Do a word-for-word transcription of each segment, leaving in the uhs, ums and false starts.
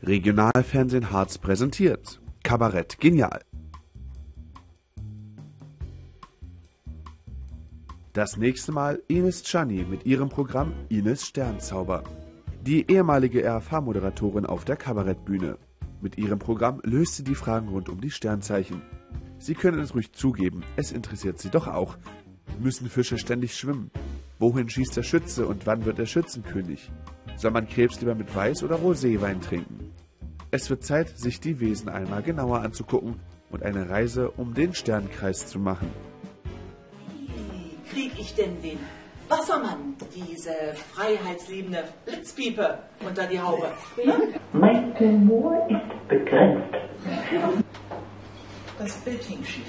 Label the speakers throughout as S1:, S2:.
S1: Regionalfernsehen Harz präsentiert Kabarett Genial. Das nächste Mal Ines Tschani mit ihrem Programm Ines Sternzauber. Die ehemalige R F H-Moderatorin auf der Kabarettbühne. Mit ihrem Programm löst sie die Fragen rund um die Sternzeichen. Sie können es ruhig zugeben, es interessiert sie doch auch. Müssen Fische ständig schwimmen? Wohin schießt der Schütze und wann wird er Schützenkönig? Soll man Krebs lieber mit Weiß- oder Roséwein trinken? Es wird Zeit, sich die Wesen einmal genauer anzugucken und eine Reise um den Sternkreis zu machen.
S2: Wie krieg ich denn den Wassermann, diese freiheitsliebende Blitzpiepe, unter die Haube?
S3: Mein Humor ist begrenzt.
S2: Das Bild hing schief.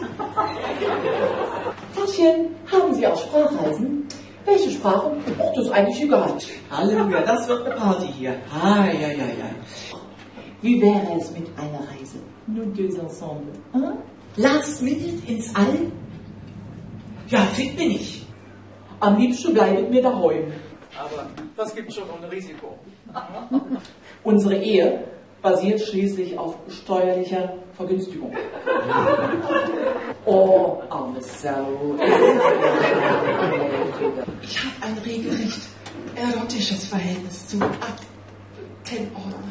S4: Tachchen, haben Sie auch Sprachreisen? Welche Sprache? Oh, das ist eigentlich egal.
S2: Halleluja, das wird eine Party hier. Ah, ja, ja, ja.
S4: Wie wäre es mit einer Reise? Nous deux ensemble. Hein? Last minute ins All?
S2: Ja, fit bin ich.
S4: Am liebsten bleibt mir daheim.
S2: Aber was gibt's schon ohne Risiko?
S4: Unsere Ehe basiert schließlich auf steuerlicher Vergünstigung. Oh, arme Sau.
S2: Ich habe ein regelrecht erotisches Verhältnis zu Aktenordner.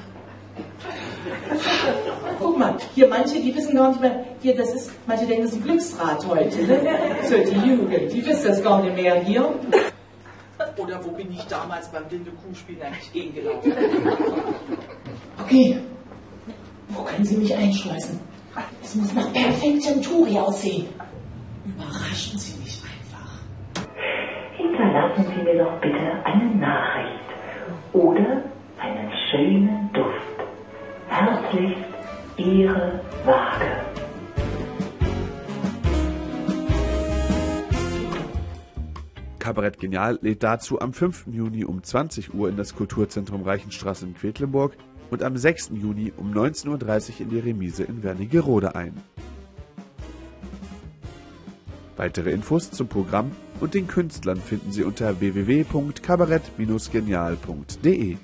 S4: Guck mal, hier manche, die wissen gar nicht mehr, hier, das ist, manche denken, das ist ein Glücksrad heute, ne? So, die Jugend, die wissen das gar nicht mehr hier.
S2: Oder wo bin ich damals beim blinde Kuhspielen eigentlich gegengelaufen?
S4: Okay, wo können Sie mich einschleusen? Es muss nach perfektem Touri aussehen.
S2: Überraschen Sie mich einfach.
S3: Hinterlassen Sie mir doch bitte eine Nachricht oder einen schönen Duft. Herzlichst, Ihre Waage.
S1: Kabarett Genial lädt dazu am fünften Juni um zwanzig Uhr in das Kulturzentrum Reichenstraße in Quedlinburg und am sechsten Juni um neunzehn Uhr dreißig in die Remise in Wernigerode ein. Weitere Infos zum Programm und den Künstlern finden Sie unter w w w punkt kabarett Bindestrich genial punkt de.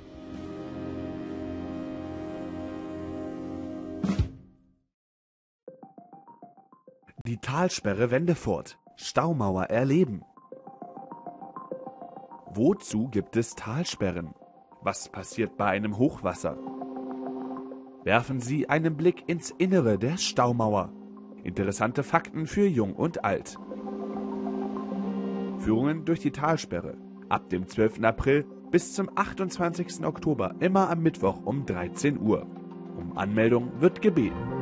S1: Die Talsperre Wendefurt. Staumauer erleben. Wozu gibt es Talsperren? Was passiert bei einem Hochwasser? Werfen Sie einen Blick ins Innere der Staumauer. Interessante Fakten für Jung und Alt. Führungen durch die Talsperre. Ab dem zwölften April bis zum achtundzwanzigsten Oktober, immer am Mittwoch um dreizehn Uhr. Um Anmeldung wird gebeten.